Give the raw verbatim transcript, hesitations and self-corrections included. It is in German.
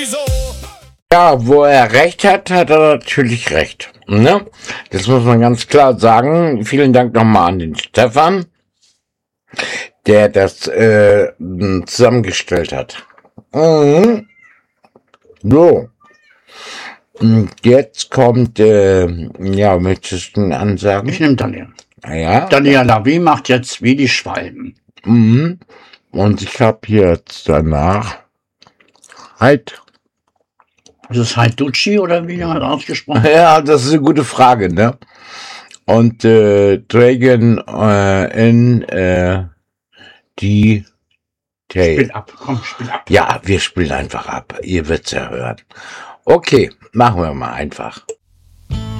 Ja, wo er recht hat, hat er natürlich recht. Ne? Das muss man ganz klar sagen. Vielen Dank nochmal an den Stefan, der das äh, zusammengestellt hat. Mhm. So. Und jetzt kommt, äh, ja, möchtest du ansagen? Ich nehme Daniel. Ja. Daniel Lavie macht jetzt wie die Schwalben. Mhm. Und ich habe jetzt danach halt. Ist es Haiducci oder wie er ausgesprochen? Ja, das ist eine gute Frage, ne? Und äh, Dragon äh, in äh, die Tail. Spiel ab, komm, spiel ab. Ja, wir spielen einfach ab. Ihr wird's ja hören. Okay, machen wir mal einfach.